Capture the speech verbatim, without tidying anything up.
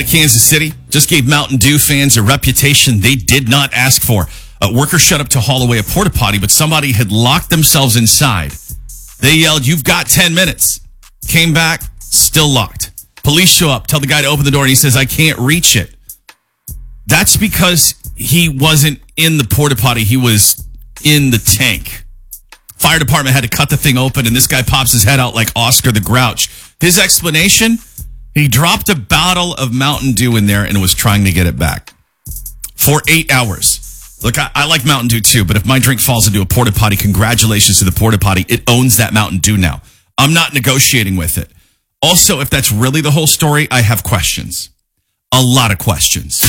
Kansas City just gave Mountain Dew fans a reputation they did not ask for. A worker showed up to haul away a porta potty, but somebody had locked themselves inside. They yelled, "You've got ten minutes." Came back, still locked. Police show up, tell the guy to open the door, and he says, "I can't reach it." That's because he wasn't in the porta potty. He was in the tank. Fire department had to cut the thing open, and this guy pops his head out like Oscar the Grouch. His explanation? He dropped a bottle of Mountain Dew in there and was trying to get it back for eight hours. Look, I, I like Mountain Dew too, but if my drink falls into a porta potty, congratulations to the porta potty. It owns that Mountain Dew now. I'm not negotiating with it. Also, if that's really the whole story, I have questions. A lot of questions.